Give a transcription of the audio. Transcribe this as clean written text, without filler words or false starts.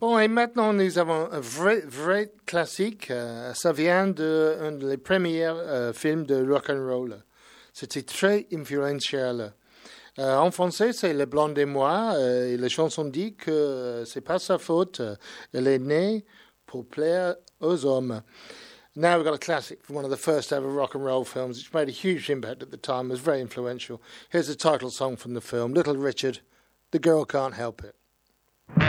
Bon, et maintenant nous avons un vrai classique. Ça vient d'un des premiers films de rock and roll. C'était très influentiel. En français, c'est Le Blanc des Mois. Et la chanson dit que c'est pas sa faute. Elle est née pour plaire aux hommes. Now we've got a classic from one of the first ever rock and roll films, which made a huge impact at the time, was very influential. Here's the title song from the film, Little Richard, The Girl Can't Help It.